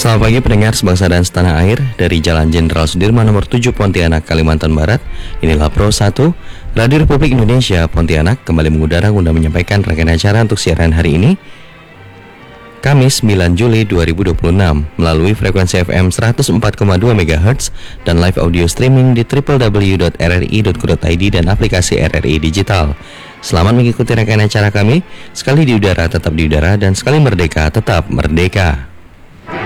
Selamat pagi pendengar sebangsa dan setanah air. Dari Jalan Jenderal Sudirman nomor 7 Pontianak, Kalimantan Barat. Inilah Pro 1 Radio Republik Indonesia Pontianak kembali mengudara guna menyampaikan rangkaian acara untuk siaran hari ini, Kamis 9 Juli 2026 melalui frekuensi FM 104,2 MHz dan live audio streaming di www.rri.co.id dan aplikasi RRI Digital. Selamat mengikuti rangkaian acara kami. Sekali di udara tetap di udara dan sekali merdeka tetap merdeka.